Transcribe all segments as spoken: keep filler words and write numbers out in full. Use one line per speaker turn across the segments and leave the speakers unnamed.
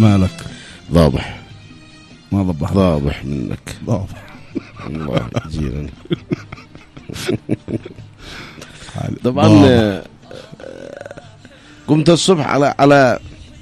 مالك
ضابح
ما ضبح
ضابح منك
ضابح
الله يجينا. طبعا قمت الصبح على على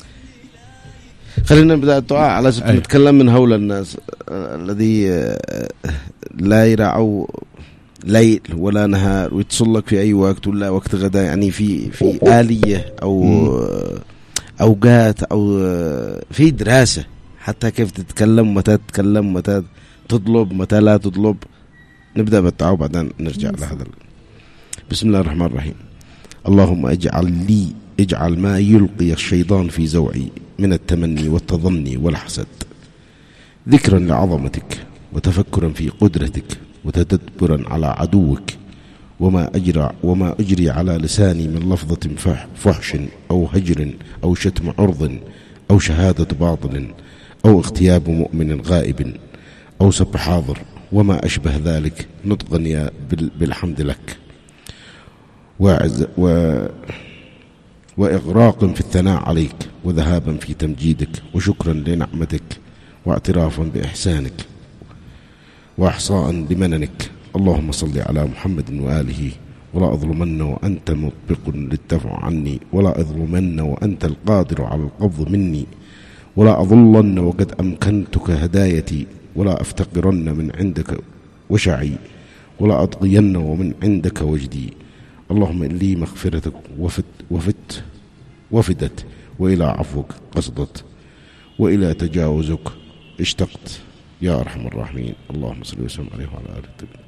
خلينا نبدأ الدعاء على سبيل نتكلم من هول الناس الذي لا يرعوا ليل ولا نهار ويتصلك في أي وقت ولا وقت غداء، يعني في في آلية أو أوقات أو في دراسة حتى كيف تتكلم، متى تتكلم، متى تطلب، متى لا تطلب. نبدأ بالدعاء وبعدين نرجع لهذا. بسم الله الرحمن الرحيم. اللهم اجعل لي اجعل ما يلقي الشيطان في زوعي من التمني والتظني والحسد ذكرا لعظمتك وتفكرا في قدرتك وتدبرا على عدوك، وما أجرى وما أجري على لساني من لفظة فحش أو هجر أو شتم عرض أو شهادة باطل أو اغتياب مؤمن غائب أو سب حاضر وما أشبه ذلك، نطقا يا بالحمد لك وعز و وإغراق في الثناء عليك وذهابا في تمجيدك وشكرا لنعمتك واعترافا بإحسانك وإحصاء لمننك. اللهم صل على محمد وآله. ولا أظلمن وأنت مطبق للدفع عني، ولا أظلمن وأنت القادر على القبض مني، ولا أظلن وقد أمكنتك هدايتي، ولا أفتقرن من عندك وشعي، ولا أطغين ومن عندك وجدي. اللهم إن لي مغفرتك وفت وفت وفدت، وإلى عفوك قصدت، وإلى تجاوزك اشتقت يا أرحم الراحمين. اللهم صل وسلم عليه وعلى آله الطيبين.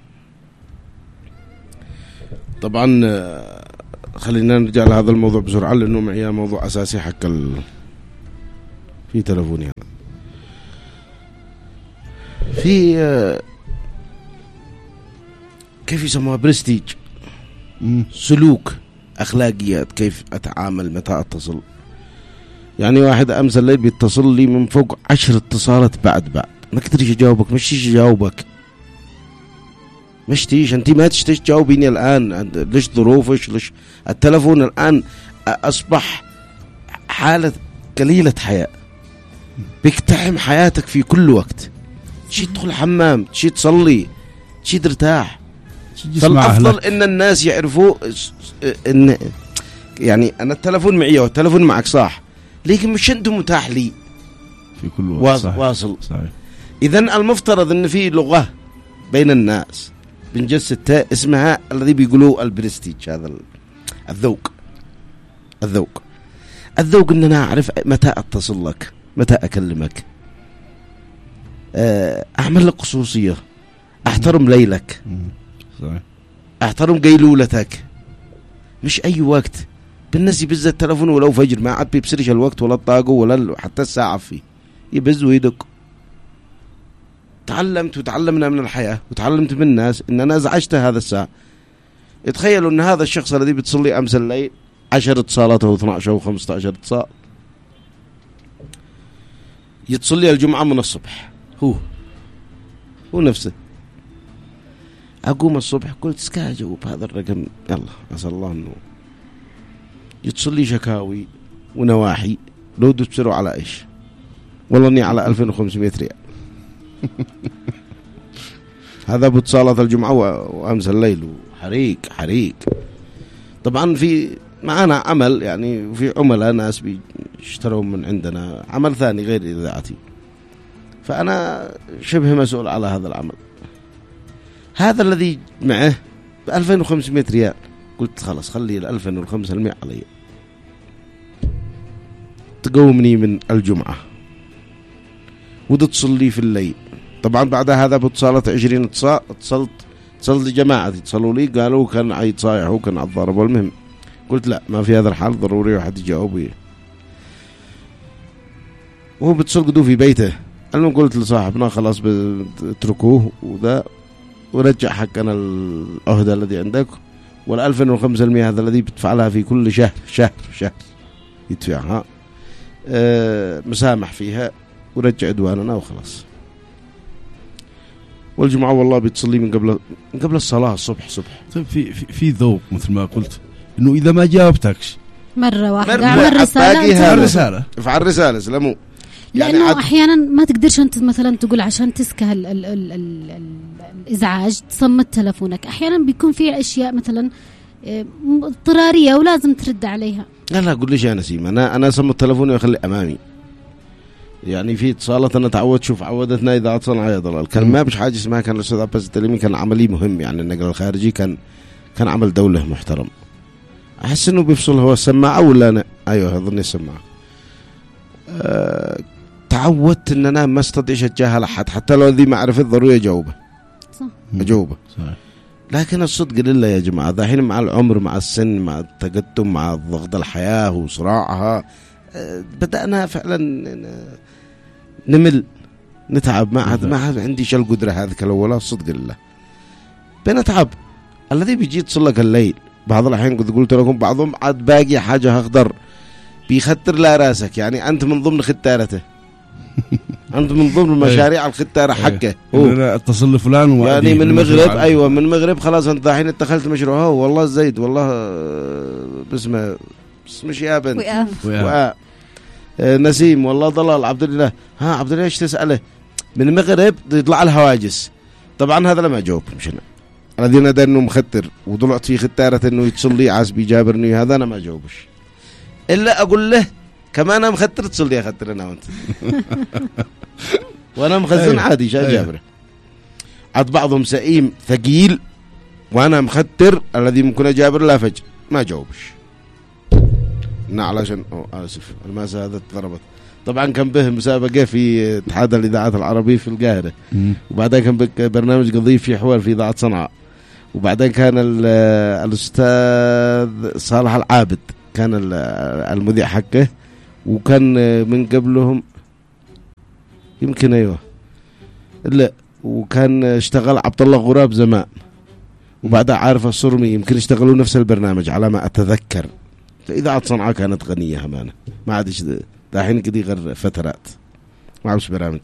طبعا خلينا نرجع لهذا الموضوع بسرعة لأنه معي موضوع أساسي حق ال... في تلفوني هنا. في كيف يسموها برستيج، سلوك، أخلاقيات، كيف أتعامل، متى أتصل. يعني واحد أمس الليل بيتصل لي من فوق عشر اتصالات بعد بعد ما قدرش أجاوبك، مش تيجي أجاوبك، مش تيجي أنت ما تشتيش تجاوبيني الآن، ليش ظروفش، ليش التلفون الآن أصبح حالة قليلة حياة، بيقتحم حياتك في كل وقت. تشي تدخل حمام، تشي تصلي، تشي ترتاح. فالأفضل إن الناس يعرفوا إن يعني أنا التلفون معي والتلفون معك صح، لكن مش أنت متاح لي
في كل وقت. صحيح.
واصل.
صحيح.
إذن المفترض إن في لغة بين الناس بنجسد اسمها الذي بيقولوا البرستيج، هذا الذوق. الذوق الذوق إن أنا أعرف متى أتصل لك، متى أكلمك، أعمل لك خصوصية، أحترم ليلك،
صحيح.
أحترم قيلولتك، مش أي وقت. بالناس يبز التلفون ولو فجر ما عاد بيبصرش الوقت ولا الطاقة ولا حتى الساعة فيه، يبز ويدق. تعلمت وتعلمنا من الحياة وتعلمت من الناس إن أنا أزعجت هذا الساعة. يتخيلوا إن هذا الشخص الذي بتصلي أمس الليل عشر اتصالات أو اثنا عشر أو خمسة عشر اتصال يتصلي الجمعة من الصبح، هو هو نفسه. أقوم الصبح قلت سكا أجاوب هذا الرقم، يلا أسأل الله أنه يتصلي شكاوي ونواحي. لو تبصروا على إيش، والله أني على ألفين وخمسمائة ريال. هذا باتصالات الجمعة وأمس الليل وحريق حريق. طبعا في معنا عمل، يعني في عملاء ناس بيشتروا من عندنا عمل ثاني غير إذاعتي، فأنا شبه مسؤول على هذا العمل. هذا الذي معه بألفين وخمسمائة ريال، قلت خلاص خلي الألفين وخمسمائة علي، تقومني من الجمعة وتصلي في الليل. طبعا بعد هذا باتصالات عشرين اتصال، اتصلت اتصلت لجماعتي اتصلوا لي قالوا كان عيد صايح وكان على الضرب. والمهم قلت لا، ما في هذا الحال، ضروري واحد يجاوب. وهو بتصل قدو في بيته. المهم قلت لصاحبنا خلاص بتركوه وذا، ورجع حقنا العهدة الذي عندك، والألفين وخمسمائة هذا الذي بتفعلها في كل شهر شهر شهر يدفعها، أه مسامح فيها، ورجع دواننا وخلاص. والجمعة والله بتصلي من قبل من قبل الصلاة الصبح صبح.
طيب في في, في ذوق مثل ما قلت، إنه إذا ما جاوبتكش
مرة واحدة عمل رسالة
رسالة فعل رسالة سلموا
لأنه يعني أحيانا ما تقدرش أنت مثلا تقول عشان تسكه ال ال ال ال ال الإزعاج تصمت تلفونك. أحيانا بيكون في أشياء مثلا اضطرارية ولازم ترد عليها.
لا لا قول ليش يا نسيم أنا أنا صمت تلفوني وأخلي أمامي. يعني في اتصالات أنا تعود شوف عودتنا إذا أتصل يا ضلال كان ما بش حاجة اسمها كان الأستاذ عباس التلمي كان عملي مهم يعني النقل الخارجي كان كان عمل دولة محترم. أحس إنه بيفصل هو السماعة ولا أنا أيوه أظن السماعة. أه تعودت إن أنا ما استطيعش أتجاهل أحد حتى لو ذي ما عرفت ضروري أجاوبه.
صح.
أجاوبه. صح. لكن الصدق لله يا جماعة ذاحين مع العمر مع السن مع التقدم مع ضغط الحياة وصراعها أه بدأنا فعلا نمل نتعب ما عاد ما عاد عندي شل قدرة هذه الأولى الصدق لله بنتعب. الذي بيجي يتصلك الليل بعض الأحيان قد قلت لكم بعضهم عاد باقي حاجة أخضر بيختر لا راسك يعني أنت من ضمن ختارته أنت من ضمن مشاريع الختارة حقه
اتصل لفلان
يعني من مغرب أيوة من مغرب خلاص أنت دحين اتخلت مشروع هو والله زيد والله باسمه اسمه شيابن وآ نسيم والله ضلال عبد الله ها عبد الله ايش تسأله من المغرب يطلع الهواجس. طبعا هذا لما جاوب مش أنا الذين ده انه مختر وطلعت في ختارة انه يتصل لي عاس بيجابرني هذا انا ما جاوبش الا اقول له كمان انا مختر تصل لي اختر انا وانت وانا مخزن عادي شا جابره. عاد بعضهم سئيم ثقيل وانا مختر الذي ممكن اجابر لا فجأة ما جاوبش نا علشان أوه اسف الماسة هذا ضربت. طبعا كان به مسابقة في اتحاد الإذاعات العربية في القاهرة وبعدين كان برنامج قضية في حوار في إذاعة صنعاء وبعدين كان الأستاذ صالح العابد كان المذيع حقه وكان من قبلهم يمكن أيوه لا وكان اشتغل عبد الله غراب زمان وبعدها عارف الصرمي يمكن اشتغلوا نفس البرنامج على ما أتذكر. إذاعة صنعاء كانت غنية همانة ما عادش داحين كدي غير فترات ما عادش برامج.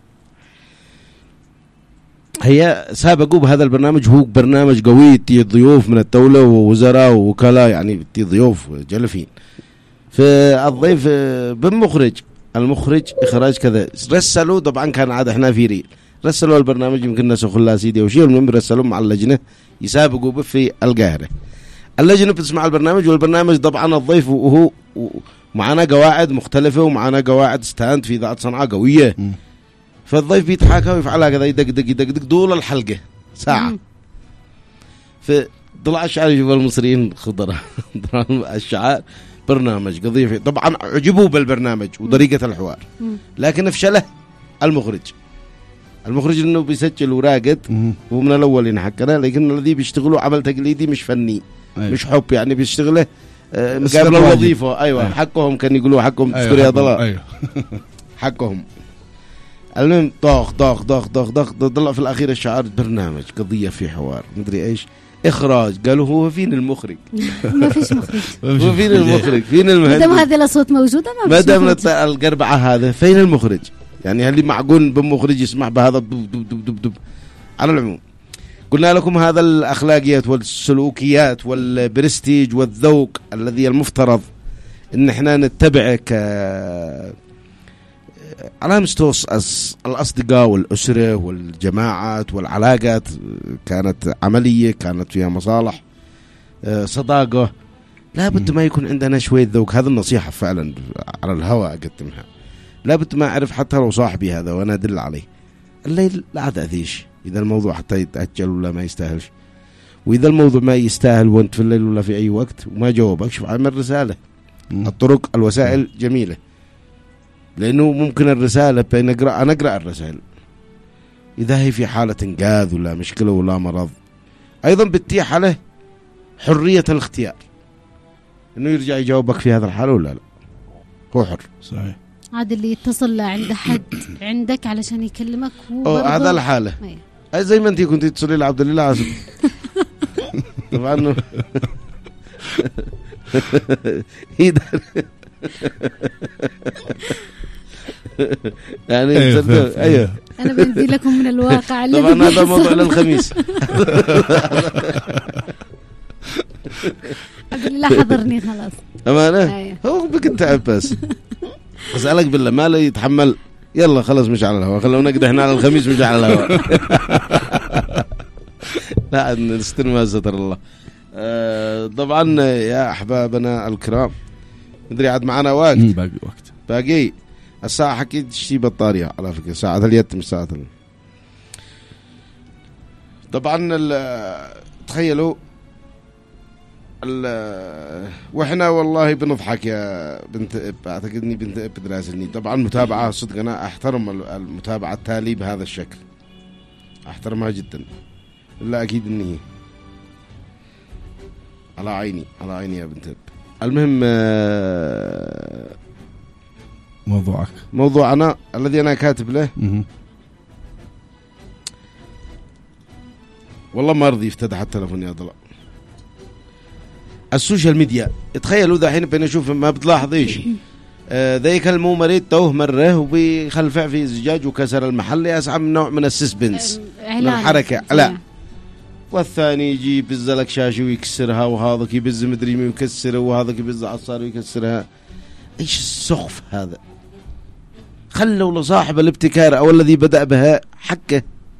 هي سابقوا بهذا البرنامج هو برنامج قوي تي ضيوف من الدولة ووزراء ووكلاء يعني تي ضيوف جلفين فالضيف بمخرج المخرج إخراج كذا رسلوا طبعا كان عاد احنا في ريل رسلوا البرنامج يمكن نسخ الله سيدي وشيء المهم رسلوا مع اللجنة يسابقوا به في القاهرة. اللجنة بتسمع البرنامج والبرنامج طبعا الضيف وهو معنا قواعد مختلفة ومعنا قواعد ستاند في إذاعة صنعاء قوية م. فالضيف بيتحاكى ويفعلها كذا يدق دق دق دق دول الحلقة ساعة م. فطلع الشعار يجيب المصريين خضرة الشعار برنامج قضية فيه. طبعا عجبوا بالبرنامج وطريقة الحوار م. لكن افشله المخرج المخرج انه بيسجل وراقد ومن الاول ينحكنا لكن الذي بيشتغلوا عمل تقليدي مش فني أيوة. مش حب يعني بيشتغله مقابل الوظيفة أيوة. أيوة حقهم كان يقولوا حقهم تذكر يا ضلال أيوة. حقهم المهم طاخ طاخ طاخ طاخ طاخ طلع في الأخير الشعار برنامج قضية في حوار مدري إيش إخراج قالوا هو فين المخرج
ما فيش مخرج
هو فين المخرج فين المهندس
مدام هذه الأصوات موجودة ما فيش
مدام القربعة هذا فين المخرج يعني هل معقول بمخرج يسمع بهذا دب دب دب دب دب. على العموم قلنا لكم هذا الأخلاقيات والسلوكيات والبرستيج والذوق الذي المفترض إن إحنا نتبعه ك على مستوى الأصدقاء والأسرة والجماعات والعلاقات كانت عملية كانت فيها مصالح صداقة لا بد ما يكون عندنا شوية ذوق. هذا النصيحة فعلا على الهواء أقدمها لا بد ما أعرف حتى لو صاحبي هذا وأنا أدل عليه الليل لا عاد أذيش إذا الموضوع حتى يتأجل ولا ما يستاهلش وإذا الموضوع ما يستاهل وانت في الليل ولا في أي وقت وما جاوبك شوف عمل رسالة م. الطرق الوسائل جميلة لأنه ممكن الرسالة بين نقرأ أنا أقرأ الرسائل إذا هي في حالة انقاذ ولا مشكلة ولا مرض أيضا بتتيح له حرية الاختيار إنه يرجع يجاوبك في هذا الحالة ولا لا هو حر
صحيح.
هذا اللي يتصل عند حد عندك علشان يكلمك
هو هذا الحالة أي زي ما أنت كنت تصلي لعبد الله عاصم طبعا يعني
أيوه
أيوه
أنا بنزل لكم من الواقع
طبعا هذا موضوع للخميس
عبد الله حضرني خلاص
أمانة هو بك تعب بس أسألك بالله ما لا يتحمل يلا خلاص مش على الهواء خلونا نقدر احنا على الخميس مش على الهواء لا نستلم ما ستر الله. آه طبعا يا أحبابنا الكرام ندري عاد معنا وقت
باقي وقت
باقي الساعة حكيت شي بطارية على فكرة ساعة اليد مش ساعة ال... طبعا تخيلوا واحنا والله بنضحك يا بنت اب اعتقد اني بنت اب دراسلني طبعا متابعة صدق انا احترم المتابعة التالي بهذا الشكل احترمها جدا لا اكيد اني على عيني على عيني يا بنت اب. المهم
موضوعك
موضوعنا الذي انا كاتب له والله ما رضي يفتتح التلفون يا ضلع. السوشيال ميديا تخيلوا ذا حين بنشوف ما بتلاحظ ايش آه ذا يكلموا مريض توه مره وبيخلفع في زجاج وكسر المحل يسعى من نوع من السسبنس من الحركه لا والثاني يجي يبزلك شاشه ويكسرها وهذاك يبز مدري مين ويكسرها وهذاك يبز عصار ويكسرها. ايش السخف هذا؟ خلوا لصاحب الابتكار او الذي بدأ بها حقه.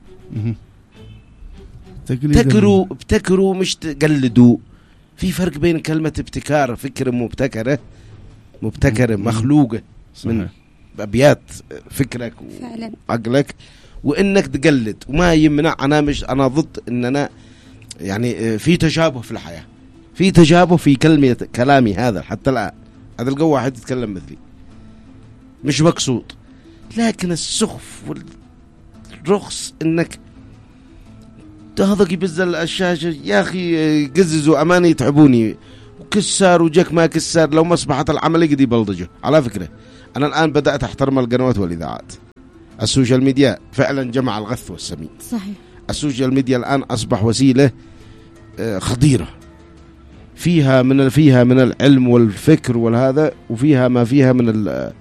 ابتكروا ابتكروا مش تقلدوا. في فرق بين كلمة ابتكار فكرة مبتكرة مبتكرة مخلوقة من أبيات فكرك وعقلك وإنك تقلد وما يمنع. أنا مش أنا ضد إننا يعني في تشابه في الحياة في تشابه في كلمة كلامي هذا حتى الآن هذا الجو واحد يتكلم مثلي مش مقصود لكن السخف والرخص إنك هذاك يبزل الشاشة يا أخي قززوا أماني يتعبوني وكسر وجاك ما كسر لو ما أصبحت العمل يقدي بلضجه. على فكرة أنا الآن بدأت أحترم القنوات والإذاعات. السوشيال ميديا فعلا جمع الغث والسمين
صحيح.
السوشيال ميديا الآن أصبح وسيلة خطيرة فيها من فيها من العلم والفكر والهذا وفيها ما فيها من ال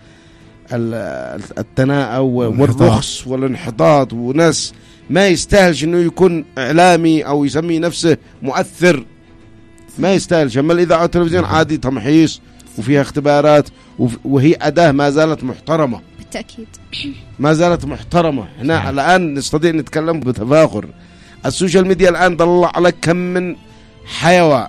التناء والرخص والانحطاط وناس ما يستاهلش انه يكون اعلامي او يسمي نفسه مؤثر ما يستاهلش. اما الاذاعه والتلفزيون عادي تمحيص وفيها اختبارات وهي اداه ما زالت محترمه
بالتاكيد
ما زالت محترمه. احنا الان نستطيع نتكلم بتفاخر. السوشيال ميديا الان طلع لك كم من حيوان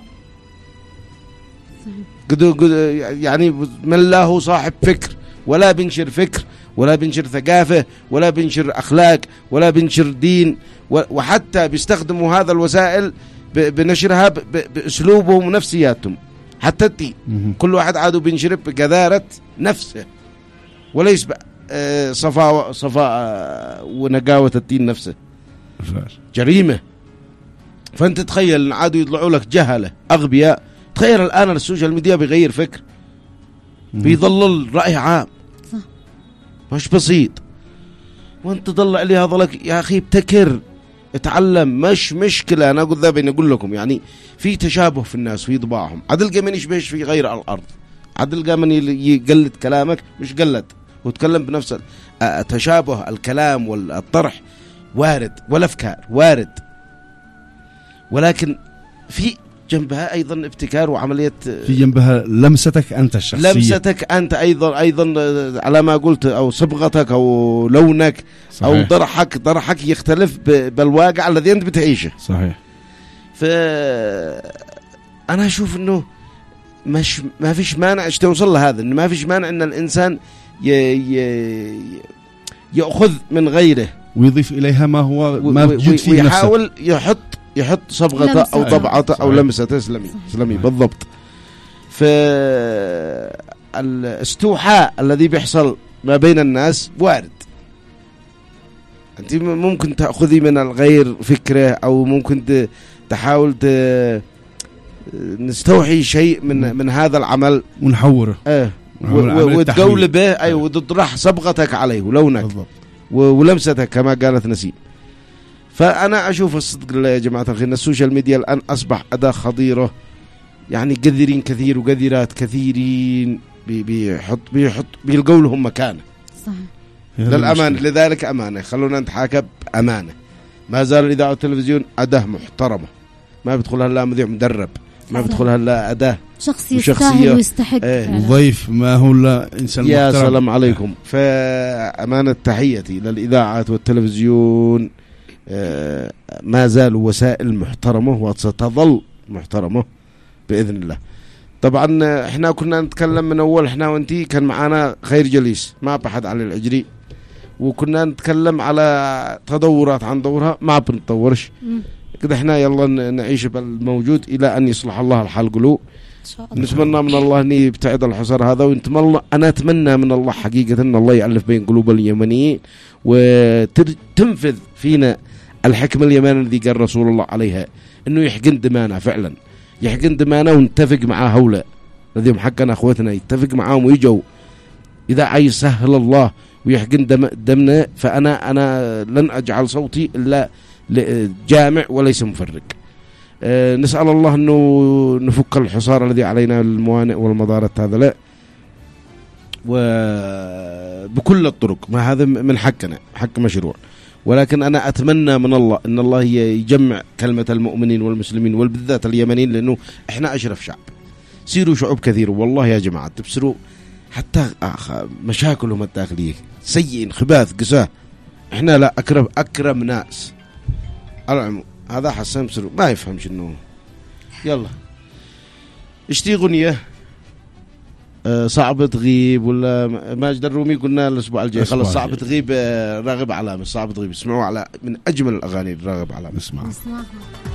يعني من لا هو صاحب فكر ولا بنشر فكر ولا بنشر ثقافة ولا بنشر أخلاق ولا بنشر دين وحتى بيستخدموا هذا الوسائل بنشرها بأسلوبهم ونفسياتهم حتى الدين كل واحد عادوا بنشر بقذارة نفسه وليس صفاء صفاء ونقاوة الدين نفسه جريمة. فأنت تخيل عادوا يطلعوا لك جهلة أغبياء. تخيل الآن السوشيال ميديا بيغير فكر بيضلل رأي عام مش بسيط وانت ضل علي هذا لك يا أخي ابتكر اتعلم مش مشكلة. أنا أقول ذا بين أقول لكم يعني في تشابه في الناس في طباعهم. عدل قامن يشبهش في غير الأرض عدل قامن يقلد كلامك مش قلد وتكلم بنفس تشابه الكلام والطرح وارد والأفكار وارد ولكن في جنبها أيضا ابتكار وعملية
في جنبها لمستك أنت الشخصية
لمستك أنت أيضا أيضا على ما قلت أو صبغتك أو لونك صحيح. أو ضرحك ضرحك يختلف بالواقع الذي أنت بتعيشه
صحيح.
فأنا أشوف إنه مش ما فيش مانع توصل لهذا إنه ما فيش مانع إن الإنسان ي ي يأخذ من غيره
ويضيف إليها ما هو ما موجود فيه نفسه
ويحاول يحط يحط صبغته أو طبعته أو لمسته إسلامي إسلامي بالضبط. فالاستوحاء الذي بيحصل ما بين الناس وارد. أنت ممكن تأخذي من الغير فكرة أو ممكن تحاول نستوحي شيء من من هذا العمل
ونحوره
اه وتقول به أي وتطرح صبغتك عليه ولونك ولمستك كما قالت نسيم. فأنا أشوف الصدق يا جماعة الخير السوشيال ميديا الآن أصبح أداة خطيرة يعني قذرين كثير وقذرات كثيرين بي بيحط بيحط بيلقوا لهم مكانه
صحيح
للأمانة. لذلك أمانة خلونا نتحاكى بأمانة. ما زال الإذاعة والتلفزيون أداة محترمة ما بيدخلها إلا مذيع مدرب ما بيدخلها إلا أداة
شخص يستاهل ويستحق
ايه ضيف ما هو لا إنسان
يا
محترم.
سلام عليكم. فأمانة تحيتي للإذاعات والتلفزيون، ما زالوا وسائل محترمة وستظل محترمة بإذن الله. طبعا احنا كنا نتكلم من أول، احنا وانتي كان معانا خير جليس ما بحد على العجري، وكنا نتكلم على تدورات عن دورها ما بنتطورش كده. احنا يلا نعيش بالموجود إلى أن يصلح الله الحال قلوب. نتمنى من الله أن يبتعد الحصار هذا، ونتمنى أنا أتمنى من الله حقيقة أن الله يألف بين قلوب اليمنيين وتنفذ فينا الحكمة اليمانية الذي قال رسول الله عليها أنه يحقن دمانا، فعلا يحقن دمانا، ونتفق مع هؤلاء الذين حقنا أخوتنا يتفق معهم ويجوا إذا عايز سهل الله ويحقن دم دمنا. فأنا أنا لن أجعل صوتي إلا جامع وليس مفرق. أه نسأل الله أنه نفك الحصار الذي علينا الموانئ والمضارات هذا لا، وبكل الطرق، ما هذا من حقنا حق مشروع. ولكن أنا أتمنى من الله أن الله يجمع كلمة المؤمنين والمسلمين والبالذات اليمنيين، لأنه إحنا أشرف شعب. سيروا شعوب كثير والله يا جماعة تبصروا حتى مشاكلهم الداخلية سيئين خباث قساه، إحنا لا أكرم أكرم ناس. العموم هذا حسام سرو ما يفهم شنو. يلا اشتي غنية أه صعب تغيب ولا ماجد الرومي قلنا الأسبوع الجاي خلص صعب تغيب. أه راغب علامة صعب تغيب، اسمعوا على من أجمل الأغاني راغب علامة.
اسمع.